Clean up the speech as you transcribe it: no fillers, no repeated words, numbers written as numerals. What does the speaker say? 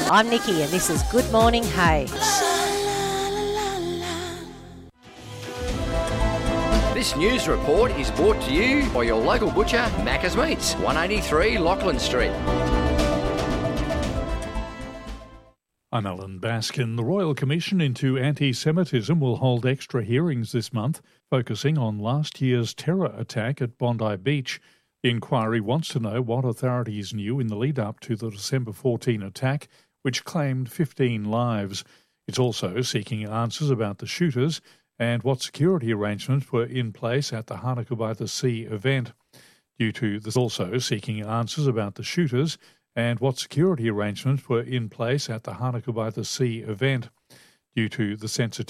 I'm Nikki and this is Good Morning Hay. This news report is brought to you by your local butcher, Macca's Meats, 183 Lachlan Street. I'm Alan Baskin. The Royal Commission into Anti-Semitism will hold extra hearings this month, focusing on last year's terror attack at Bondi Beach. The inquiry wants to know what authorities knew in the lead-up to the December 14 attack, which claimed 15 lives. It's also seeking answers about the shooters and what security arrangements were in place at the Hanukkah by the Sea event. Also seeking answers about the shooters and what security arrangements were in place at the Hanukkah by the Sea event. Due to the sensitivity